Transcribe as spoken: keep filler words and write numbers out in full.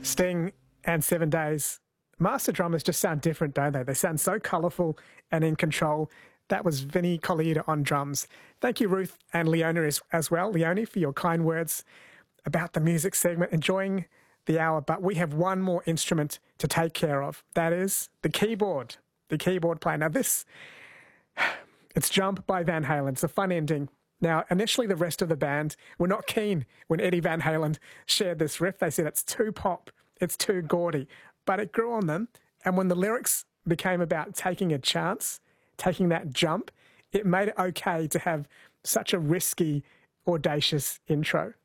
Sting and Seven Days. Master drummers just sound different, don't they? They sound so colourful and in control. That was Vinnie Colaiuta on drums. Thank you, Ruth and Leona as, as well. Leonie, for your kind words about the music segment. Enjoying the hour, but we have one more instrument to take care of. That is the keyboard, the keyboard player. Now this, it's Jump by Van Halen. It's a fun ending. Now, initially the rest of the band were not keen when Eddie Van Halen shared this riff. They said it's too pop, it's too gaudy, but it grew on them. And when the lyrics became about taking a chance, taking that jump, it made it okay to have such a risky, audacious intro.